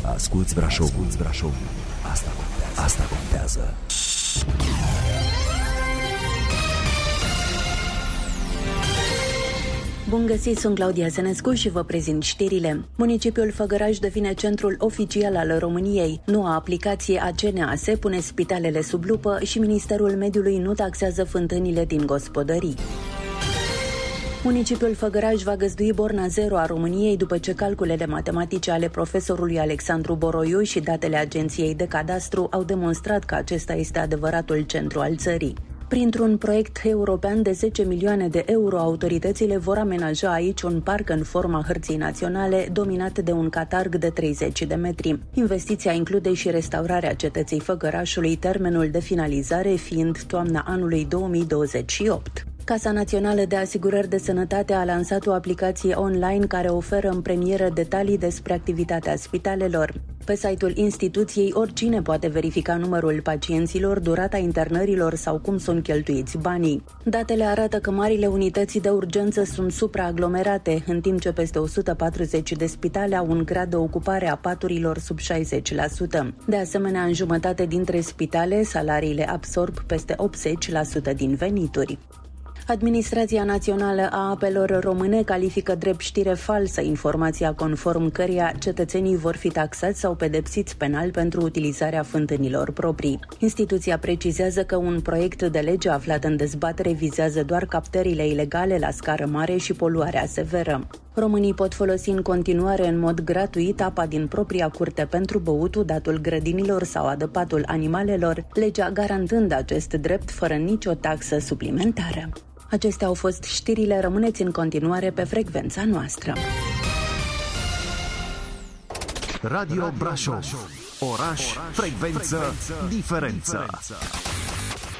Asculți Brașovul. Asta contează. Bun găsit, sunt Claudia Senescu și vă prezint știrile. Municipiul Făgăraș devine centrul oficial al României. Noua aplicație ACNAS pune spitalele sub lupă și Ministerul Mediului nu taxează fântânile din gospodării. Municipiul Făgăraș va găzdui borna zero a României după ce calculele matematice ale profesorului Alexandru Boroiu și datele Agenției de Cadastru au demonstrat că acesta este adevăratul centru al țării. Printr-un proiect european de 10 milioane de euro, autoritățile vor amenaja aici un parc în forma hărții naționale, dominat de un catarg de 30 de metri. Investiția include și restaurarea cetății Făgărașului, termenul de finalizare fiind toamna anului 2028. Casa Națională de Asigurări de Sănătate a lansat o aplicație online care oferă în premieră detalii despre activitatea spitalelor. Pe site-ul instituției, oricine poate verifica numărul pacienților, durata internărilor sau cum sunt cheltuiți banii. Datele arată că marile unități de urgență sunt supraaglomerate, în timp ce peste 140 de spitale au un grad de ocupare a paturilor sub 60%. De asemenea, în jumătate dintre spitale, salariile absorb peste 80% din venituri. Administrația Națională a Apelor Române califică drept știre falsă informația conform căreia cetățenii vor fi taxați sau pedepsiți penal pentru utilizarea fântânilor proprii. Instituția precizează că un proiect de lege aflat în dezbatere vizează doar captările ilegale la scară mare și poluarea severă. Românii pot folosi în continuare în mod gratuit apa din propria curte pentru băut, udatul grădinilor sau adăpatul animalelor, legea garantând acest drept fără nicio taxă suplimentară. Acestea au fost știrile, rămâneți în continuare pe frecvența noastră. Radio Brașov. Oraș, frecvență, diferență.